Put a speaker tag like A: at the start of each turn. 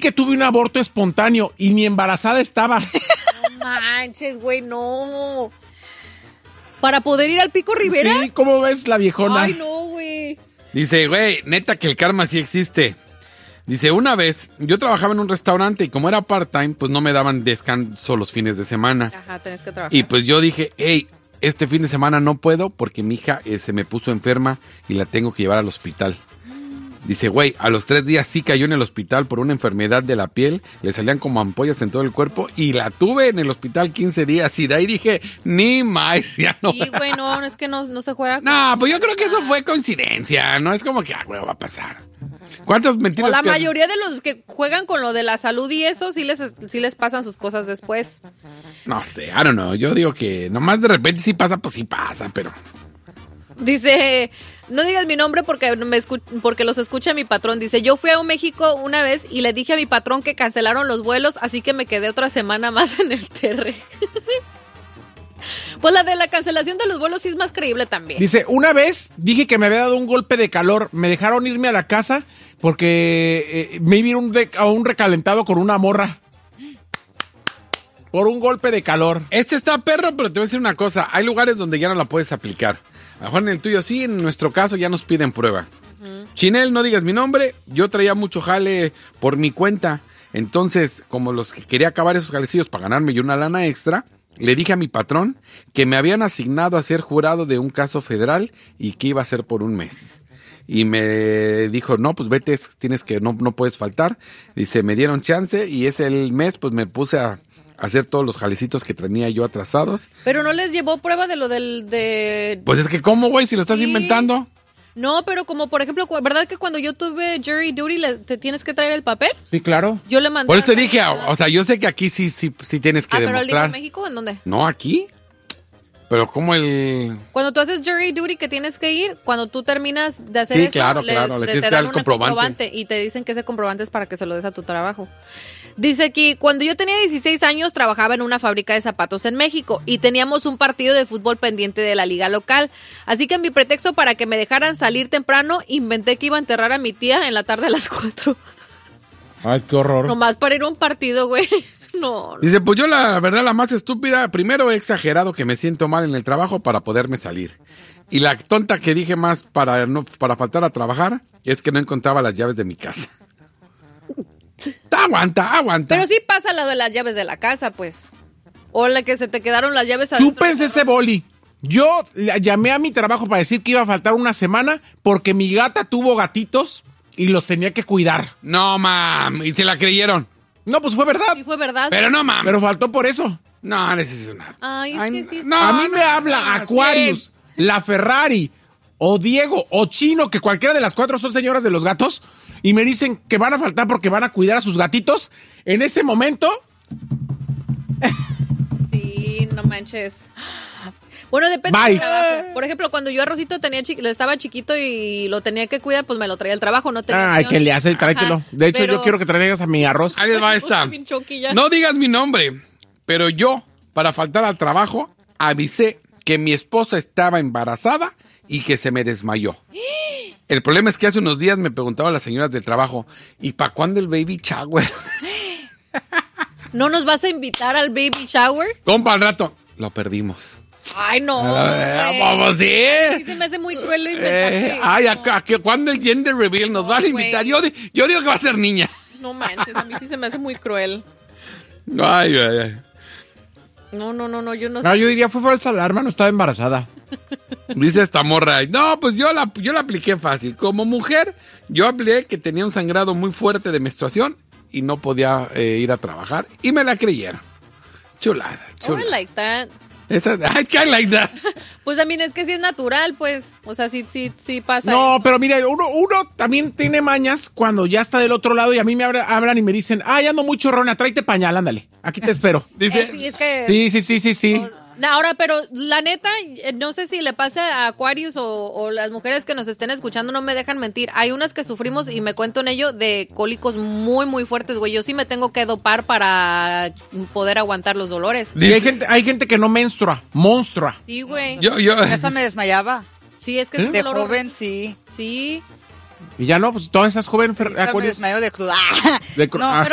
A: que tuve un aborto espontáneo y ni embarazada estaba.
B: No manches, güey, no. ¿Para poder ir al Pico Rivera?
A: Sí, ¿cómo ves la viejona?
B: Ay, no, güey.
C: Dice, güey, neta que el karma sí existe. Dice, una vez yo trabajaba en un restaurante y como era part-time, pues no me daban descanso los fines de semana.
B: Ajá, tenés que trabajar.
C: Y pues yo dije, hey, este fin de semana no puedo porque mi hija se me puso enferma y la tengo que llevar al hospital. Dice, güey, a los 3 días sí cayó en el hospital por una enfermedad de la piel, le salían como ampollas en todo el cuerpo y la tuve en el hospital 15 días y de ahí dije, ni más, ya no.
B: Sí, güey, no, es que no se juega.
C: No, pues yo creo que eso fue coincidencia, no es como que, güey, va a pasar. ¿Cuántas mentiras?
B: O la mayoría de los que juegan con lo de la salud y eso, sí les pasan sus cosas después.
C: No sé, I don't know, yo digo que nomás de repente sí pasa, pues sí pasa, pero...
B: Dice, no digas mi nombre porque los escucha mi patrón. Dice, yo fui a México una vez y le dije a mi patrón que cancelaron los vuelos, así que me quedé otra semana más en el TR. Pues la de la cancelación de los vuelos sí es más creíble también.
A: Dice, una vez dije que me había dado un golpe de calor, me dejaron irme a la casa porque me iba a un recalentado con una morra. Por un golpe de calor.
C: Este está perro, pero te voy a decir una cosa, hay lugares donde ya no la puedes aplicar. A lo mejor en el tuyo sí, en nuestro caso ya nos piden prueba. Chinel, no digas mi nombre, yo traía mucho jale por mi cuenta. Entonces, como los que quería acabar esos jalecillos para ganarme yo una lana extra, le dije a mi patrón que me habían asignado a ser jurado de un caso federal y que iba a ser por un mes. Y me dijo, no, pues vete, tienes que, no puedes faltar. Dice, me dieron chance y ese el mes, pues me puse a hacer todos los jalecitos que tenía yo atrasados.
B: Pero no les llevó prueba de lo de...
C: Pues es que, ¿cómo, güey? Si lo estás inventando.
B: No, pero como por ejemplo, ¿verdad que cuando yo tuve jury duty te tienes que traer el papel?
A: Sí, claro.
B: Yo le mandé.
C: Por eso te dije, o sea, yo sé que aquí sí tienes que
B: ¿Pero
C: demostrar.
B: el de México en dónde?
C: No, aquí. Pero como el...
B: Cuando tú haces jury duty que tienes que ir, cuando tú terminas de hacer
C: Sí,
B: eso,
C: claro, le tienes que dar el comprobante.
B: Y te dicen que ese comprobante es para que se lo des a tu trabajo. Dice aquí, cuando yo tenía 16 años trabajaba en una fábrica de zapatos en México y teníamos un partido de fútbol pendiente de la liga local. Así que mi pretexto para que me dejaran salir temprano, inventé que iba a enterrar a mi tía en la tarde a las 4.
A: Ay, qué horror.
B: Nomás para ir a un partido, güey. No.
C: Dice, pues yo la verdad la más estúpida, primero he exagerado que me siento mal en el trabajo para poderme salir. Y la tonta que dije más para faltar a trabajar es que no encontraba las llaves de mi casa. Aguanta.
B: Pero sí pasa lo de las llaves de la casa, pues. O la que se te quedaron las llaves adentro.
A: Chúpense ese boli. Yo llamé a mi trabajo para decir que iba a faltar una semana porque mi gata tuvo gatitos y los tenía que cuidar.
C: No, mam. Y se la creyeron.
A: No, pues fue verdad.
B: Sí, fue verdad.
C: Pero no, mam.
A: Pero faltó por eso.
C: No necesito nada.
B: Ay, es que sí.
C: No,
A: a mí me habla Aquarius, la Ferrari, o Diego, o Chino, que cualquiera de las 4 son señoras de los gatos, y me dicen que van a faltar porque van a cuidar a sus gatitos. En ese momento...
B: Sí, no manches. Bueno, depende del trabajo. Por ejemplo, cuando yo a Rosito estaba chiquito y lo tenía que cuidar, pues me lo traía al trabajo, no tenía
A: Ay,
B: opción.
A: que le hace, tráetelo. De hecho, yo quiero que traigas a mi arroz.
C: Ahí les va esta. No digas mi nombre, pero yo, para faltar al trabajo, avisé que mi esposa estaba embarazada y que se me desmayó. El problema es que hace unos días me preguntaban las señoras del trabajo, ¿y para cuándo el baby shower?
B: ¿No nos vas a invitar al baby shower?
C: Compa, al rato. Lo perdimos.
B: Ay, no.
C: Vamos, sí.
B: Sí, se me hace muy cruel inventarte.
C: ¿Cuándo el gender reveal nos van a invitar? Yo digo que va a ser niña.
B: No manches, a mí sí se me hace muy cruel.
C: Ay.
B: No, yo no sé.
A: No, yo diría fue falsa alarma, no estaba embarazada.
C: Dice esta morra. No, pues yo la apliqué fácil. Como mujer, yo apliqué que tenía un sangrado muy fuerte de menstruación y no podía ir a trabajar. Y me la creyeron. Chulada.
B: Oh, I like that.
C: I like that.
B: Pues también es que sí es natural, pues. O sea, sí pasa.
A: No,
B: eso.
A: pero mira, uno también tiene mañas cuando ya está del otro lado y a mí me hablan y me dicen, ya ando muy chorrona, tráete pañal, ándale, aquí te espero.
C: Dice,
B: sí, es que...
A: Sí.
B: Ahora, pero la neta, no sé si le pasa a Aquarius o las mujeres que nos estén escuchando, no me dejan mentir. Hay unas que sufrimos, y me cuento en ello, de cólicos muy, muy fuertes, güey. Yo sí me tengo que dopar para poder aguantar los dolores.
A: Sí, hay gente que no menstrua, monstrua.
B: Sí, güey.
C: Yo
D: Hasta me desmayaba.
B: Sí, es que es un
D: De
B: dolor
D: joven, sí.
B: Sí.
A: Y ya no, pues todas esas jóvenes...
D: Me desmayo de cruda.
A: De cru-
D: No,
A: ah,
B: pero